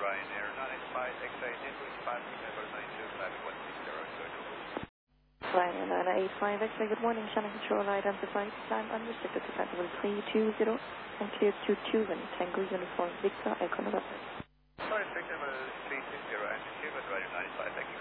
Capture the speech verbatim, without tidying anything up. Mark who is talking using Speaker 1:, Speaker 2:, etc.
Speaker 1: Ryanair nine eight five X A Gateway departure number nine two five one six zero two.
Speaker 2: Ryanair nine eight five X A, good morning. Channel control identified. Time unrestricted to Festival three two zero and clear to Tuvan, Tango Uniform Victor Echo November.
Speaker 1: Sorry, Victor three two zero and Tuvan Ryanair nine eight five X A.